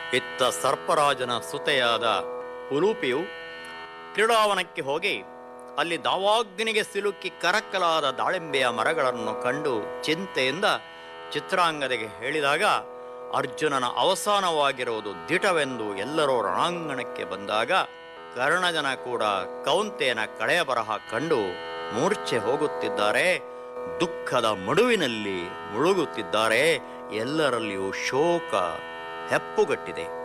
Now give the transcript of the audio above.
ಇತ್ತ ಸರ್ಪರಾಜನ ಸುತೆಯಾದ ಉಲೂಪಿಯು ಕ್ರೀಡಾವನಕ್ಕೆ ಹೋಗಿ ಅಲ್ಲಿ ದಾವಾಗ್ನಿಗೆ ಸಿಲುಕಿ ಕರಕಲಾದ ದಾಳಿಂಬೆಯ ಮರಗಳನ್ನು ಕಂಡು ಚಿಂತೆಯಿಂದ ಚಿತ್ರಾಂಗದೆಗೆ ಹೇಳಿದಾಗ ಅರ್ಜುನನ ಅವಸಾನವಾಗಿರುವುದು ದಿಟವೆಂದು ಎಲ್ಲರೂ ರಣಾಂಗಣಕ್ಕೆ ಬಂದಾಗ ಕರ್ಣಜನ ಕೂಡ ಕೌಂತೆಯನ ಕಳೆಯ ಬರಹ ಕಂಡು ಮೂರ್ಛೆ ಹೋಗುತ್ತಿದ್ದಾರೆ. ದುಃಖದ ಮಡುವಿನಲ್ಲಿ ಮುಳುಗುತ್ತಿದ್ದಾರೆ. ಎಲ್ಲರಲ್ಲಿಯೂ ಶೋಕ ಹೆಪ್ಪುಗಟ್ಟಿದೆ.